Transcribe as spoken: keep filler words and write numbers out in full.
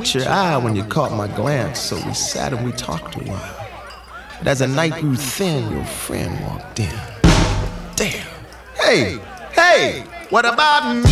meet your eye when you caught my glance, so we sat and we talked a while. But as the night grew thin, your friend walked in. Damn. Hey, hey, what about me?